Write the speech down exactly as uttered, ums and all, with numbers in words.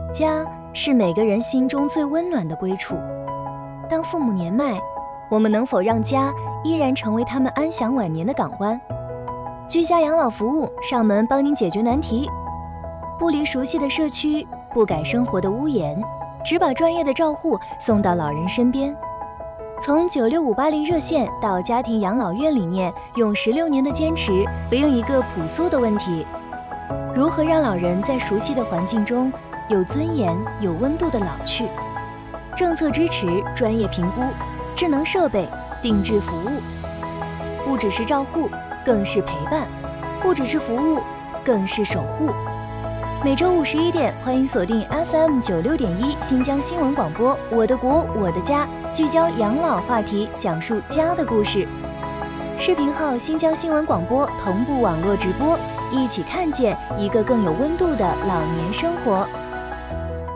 家是每个人心中最温暖的归处。当父母年迈，我们能否让家依然成为他们安享晚年的港湾？居家养老服务上门帮您解决难题，不离熟悉的社区，不改生活的屋檐，只把专业的照护送到老人身边。从九六五八零热线到家庭养老院理念，用十六年的坚持回应一个朴素的问题：如何让老人在熟悉的环境中有尊严、有温度的老去？政策支持、专业评估、智能设备、定制服务，不只是照护，更是陪伴；不只是服务，更是守护。每周五十一点，欢迎锁定 F M 九六点一新疆新闻广播，我的国我的家，聚焦养老话题，讲述家的故事。视频号新疆新闻广播同步网络直播，一起看见一个更有温度的老年生活。